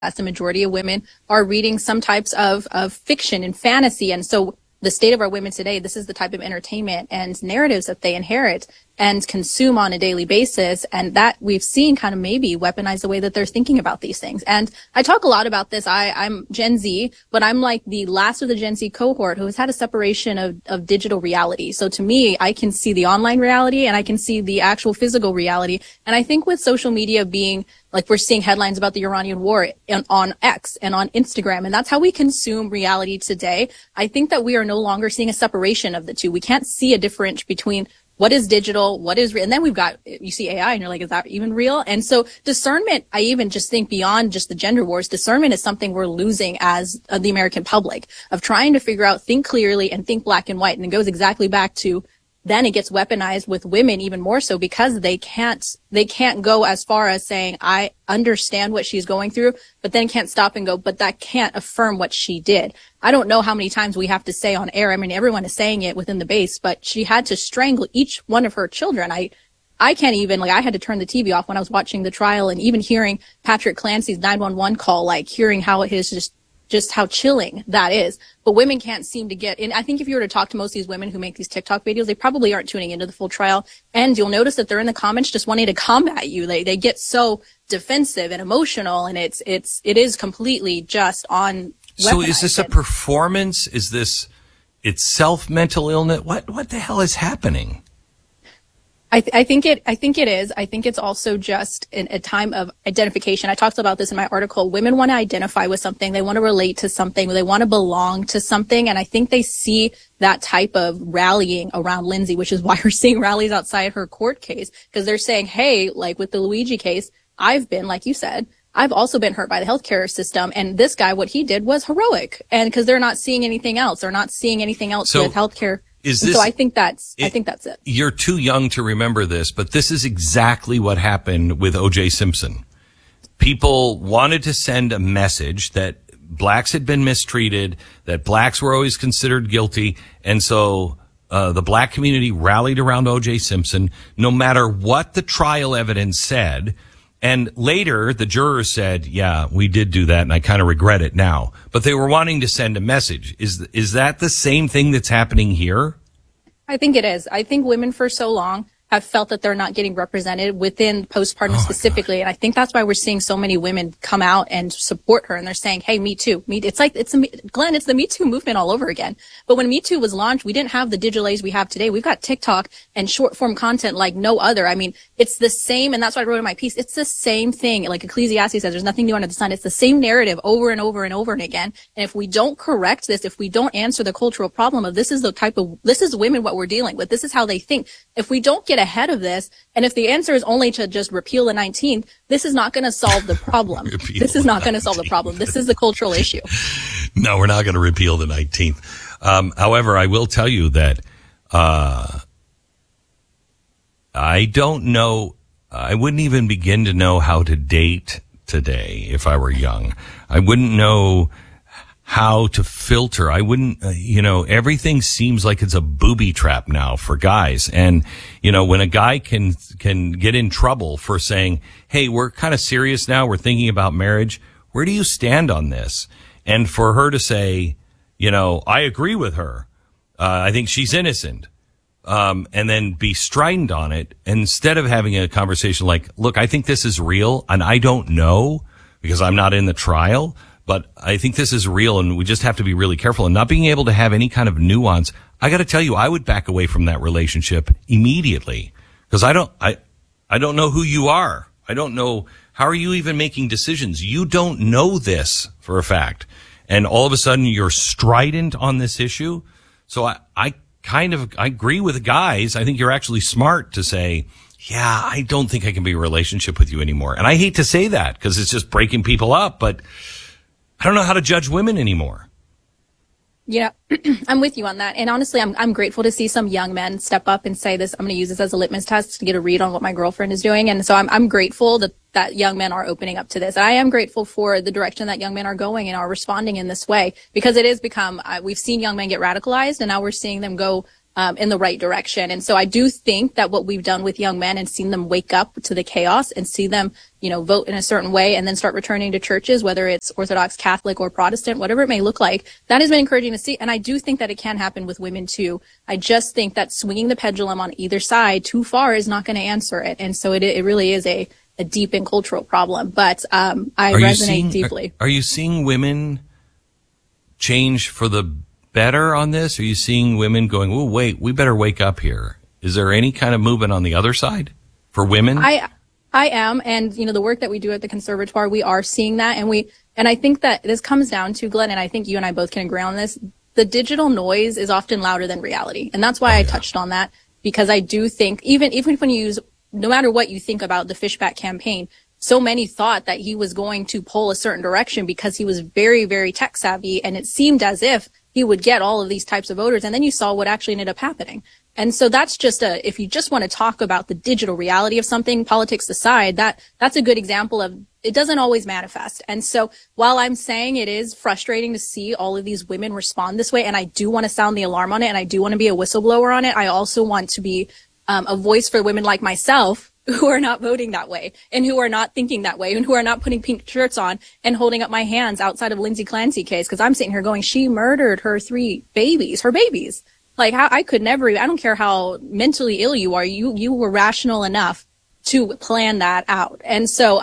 the majority of women are reading some types of fiction and fantasy. And so the state of our women today, this is the type of entertainment and narratives that they inherit and consume on a daily basis. And that we've seen kind of maybe weaponize the way that they're thinking about these things. And I talk a lot about this. I'm Gen Z, but I'm like the last of the Gen Z cohort who has had a separation of digital reality. So to me, I can see the online reality and I can see the actual physical reality. And I think with social media being like we're seeing headlines about the Iranian war on X and on Instagram, and that's how we consume reality today. I think that we are no longer seeing a separation of the two. We can't see a difference between what is digital, what is real. And then you see AI and you're like, is that even real? And so discernment, I even just think beyond just the gender wars, discernment is something we're losing as the American public of trying to figure out, think clearly and think black and white. And it goes exactly back to then it gets weaponized with women even more so because they can't go as far as saying, I understand what she's going through, but then can't stop and go, but that can't affirm what she did. I don't know how many times we have to say on air. I mean, everyone is saying it within the base, but she had to strangle each one of her children. I can't even, I had to turn the TV off when I was watching the trial and even hearing Patrick Clancy's 911 call, hearing how it is just how chilling that is. But women can't seem to get in. I think if you were to talk to most of these women who make these TikTok videos, they probably aren't tuning into the full trial. And you'll notice that they're in the comments just wanting to combat you. They get so defensive and emotional, and it is completely just on. So is this a performance? Is this itself mental illness? What the hell is happening? I think it is. I think it's also just a time of identification. I talked about this in my article. Women want to identify with something. They want to relate to something. They want to belong to something. And I think they see that type of rallying around Lindsay, which is why we're seeing rallies outside her court case, because they're saying, hey, like with the Luigi case, I've been, like you said, I've also been hurt by the healthcare system. And this guy, what he did was heroic. And because they're not seeing anything else. They're not seeing anything else with healthcare. So I think that's it. You're too young to remember this, but this is exactly what happened with O.J. Simpson. People wanted to send a message that blacks had been mistreated, that blacks were always considered guilty, and so the black community rallied around O.J. Simpson, no matter what the trial evidence said. And later, the jurors said, yeah, we did do that, and I kind of regret it now. But they were wanting to send a message. Is that the same thing that's happening here? I think it is. I think women for so long have felt that they're not getting represented within postpartum specifically. And I think that's why we're seeing so many women come out and support her. And they're saying, hey, me too. It's the Me Too movement all over again. But when Me Too was launched, we didn't have the digital age we have today. We've got TikTok and short form content like no other. I mean, it's the same. And that's what I wrote in my piece. It's the same thing. Like Ecclesiastes says, there's nothing new under the sun. It's the same narrative over and over and over and again. And if we don't correct this, if we don't answer the cultural problem of this is women, what we're dealing with, this is how they think. If we don't get ahead of this, and if the answer is only to just repeal the 19th, this is not going to solve the problem. This is not going to solve the problem. This is the cultural issue. No, we're not going to repeal the 19th. However, I will tell you that I don't know. I wouldn't even begin to know how to date today if I were young. I wouldn't know how to filter. I wouldn't, everything seems like it's a booby trap now for guys. And, when a guy can get in trouble for saying, hey, we're kind of serious now, we're thinking about marriage, where do you stand on this? And for her to say, I agree with her. I think she's innocent. And then be strident on it instead of having a conversation like, look, I think this is real and I don't know because I'm not in the trial. But I think this is real, and we just have to be really careful. And not being able to have any kind of nuance, I got to tell you, I would back away from that relationship immediately because I don't know who you are. I don't know, how are you even making decisions? You don't know this for a fact, and all of a sudden you're strident on this issue. So I agree with the guys. I think you're actually smart to say, yeah, I don't think I can be in a relationship with you anymore. And I hate to say that because it's just breaking people up, but I don't know how to judge women anymore. Yeah, I'm with you on that. And honestly, I'm grateful to see some young men step up and say this. I'm going to use this as a litmus test to get a read on what my girlfriend is doing. And so I'm grateful that young men are opening up to this. I am grateful for the direction that young men are going and are responding in this way because it has become, we've seen young men get radicalized and now we're seeing them go in the right direction. And so I do think that what we've done with young men and seen them wake up to the chaos and see them, vote in a certain way and then start returning to churches, whether it's Orthodox, Catholic, or Protestant, whatever it may look like, that has been encouraging to see. And I do think that it can happen with women too. I just think that swinging the pendulum on either side too far is not going to answer it. And so it really is a deep and cultural problem. But I resonate deeply. Are you seeing women change for the better on this? Are you seeing women going, oh, wait, we better wake up here? Is there any kind of movement on the other side for women? I am. And, the work that we do at the Conservatoire, we are seeing that. And I think that this comes down to, Glenn, and I think you and I both can agree on this, the digital noise is often louder than reality. And that's why I touched on that, because I do think even when you use, no matter what you think about the Fishback campaign, so many thought that he was going to pull a certain direction because he was very, very tech savvy. And it seemed as if he would get all of these types of voters. And then you saw what actually ended up happening. And so that's just if you just want to talk about the digital reality of something, politics aside, that's a good example of it doesn't always manifest. And so while I'm saying it is frustrating to see all of these women respond this way, and I do want to sound the alarm on it, and I do want to be a whistleblower on it, I also want to be a voice for women like myself who are not voting that way and who are not thinking that way and who are not putting pink shirts on and holding up my hands outside of Lindsay Clancy case. Cause I'm sitting here going, she murdered her babies. Like I could never, I don't care how mentally ill you are. You were rational enough to plan that out. And so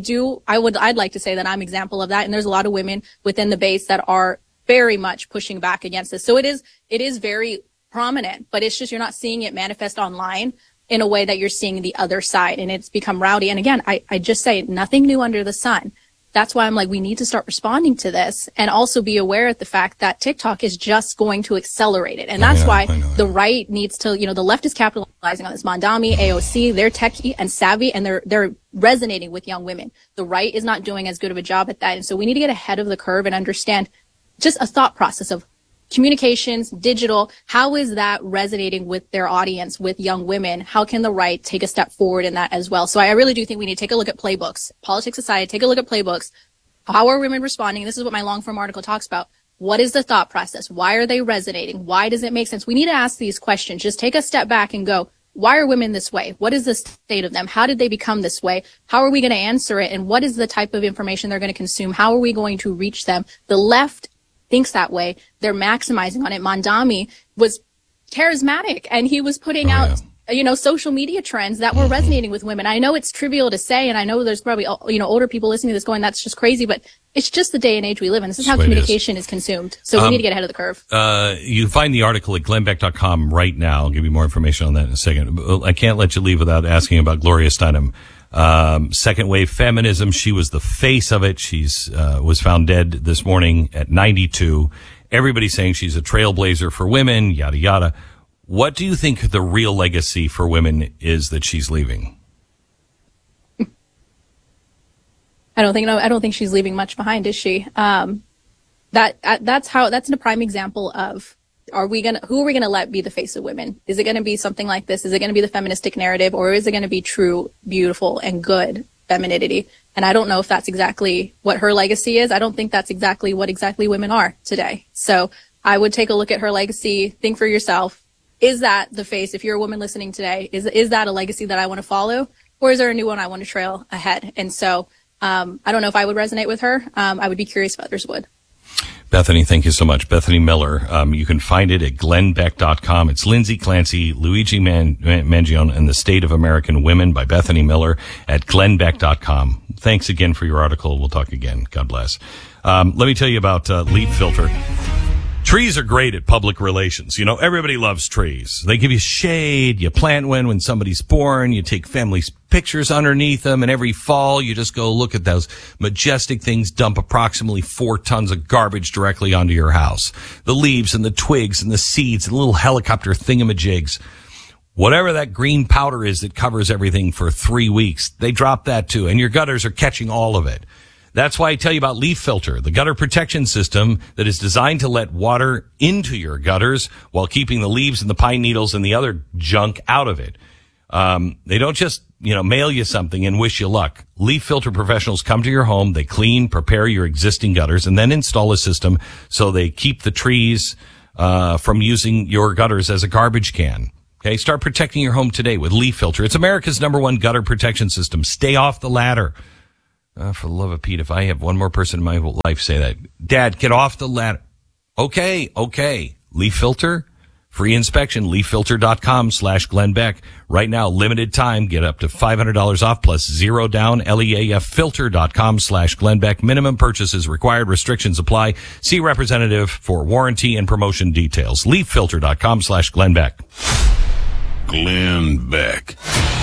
I'd like to say that I'm an example of that. And there's a lot of women within the base that are very much pushing back against this. So it is very prominent, but it's just, you're not seeing it manifest online in a way that you're seeing the other side, and it's become rowdy. And again, I just say nothing new under the sun. That's why I'm like, we need to start responding to this and also be aware of the fact that TikTok is just going to accelerate it. And that's why the right needs to, the left is capitalizing on this. Mondami, AOC, they're techy and savvy, and they're resonating with young women. The right is not doing as good of a job at that. And so we need to get ahead of the curve and understand just a thought process of communications, digital, how is that resonating with their audience, with young women? How can the right take a step forward in that as well? So I really do think we need to take a look at playbooks. Politics Society, take a look at playbooks. How are women responding? This is what my long form article talks about. What is the thought process? Why are they resonating? Why does it make sense? We need to ask these questions. Just take a step back and go, why are women this way? What is the state of them? How did they become this way? How are we going to answer it? And what is the type of information they're going to consume? How are we going to reach them? The left thinks that way. They're maximizing on it. Mondami was charismatic and he was putting out, social media trends that were resonating with women. I know it's trivial to say, and I know there's probably, older people listening to this going, that's just crazy, but it's just the day and age we live in. This is how communication is consumed. So we need to get ahead of the curve. You find the article at glennbeck.com right now. I'll give you more information on that in a second. I can't let you leave without asking about Gloria Steinem. Second wave feminism. She was the face of it. She's was found dead this morning at 92. Everybody's saying she's a trailblazer for women, yada, yada. What do you think the real legacy for women is that she's leaving? I don't think she's leaving much behind, is she? That's a prime example of, who are we going to let be the face of women? Is it going to be something like this? Is it going to be the feministic narrative, or is it going to be true, beautiful, and good femininity? And I don't know if that's exactly what her legacy is. I don't think that's exactly what women are today. So I would take a look at her legacy, think for yourself. Is that the face? If you're a woman listening today, is that a legacy that I want to follow, or is there a new one I want to trail ahead? And so, I don't know if I would resonate with her. I would be curious if others would. Bethany, thank you so much. Bethany Miller. You can find it at glennbeck.com. It's Lindsay Clancy, Luigi Mangione, and the State of American Women by Bethany Miller at glennbeck.com. Thanks again for your article. We'll talk again. God bless. Let me tell you about Leaf Filter. Trees are great at public relations. Everybody loves trees. They give you shade. You plant one when somebody's born. You take family pictures underneath them. And every fall, you just go look at those majestic things, dump approximately 4 tons of garbage directly onto your house. The leaves and the twigs and the seeds and the little helicopter thingamajigs. Whatever that green powder is that covers everything for 3 weeks, they drop that too. And your gutters are catching all of it. That's why I tell you about Leaf Filter, the gutter protection system that is designed to let water into your gutters while keeping the leaves and the pine needles and the other junk out of it. They don't just, mail you something and wish you luck. Leaf Filter professionals come to your home, they clean, prepare your existing gutters, and then install a system so they keep the trees from using your gutters as a garbage can. Okay, start protecting your home today with Leaf Filter. It's America's #1 gutter protection system. Stay off the ladder. For the love of Pete, if I have one more person in my life say that, Dad, get off the ladder. Okay. Leaf Filter, free inspection, leaffilter.com/Glenn Beck. Right now, limited time, get up to $500 off plus 0 down, leaffilter.com/Glenn Beck. Minimum purchases required, restrictions apply. See representative for warranty and promotion details. Leaffilter.com/Glenn Beck. Glenn Beck.